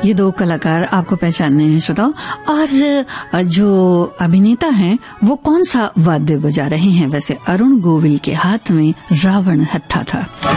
ये दो कलाकार आपको पहचानने हैं श्रोताओ। और जो अभिनेता हैं वो कौन सा वाद्य बजा रहे हैं? वैसे अरुण गोविल के हाथ में रावण हत्था था।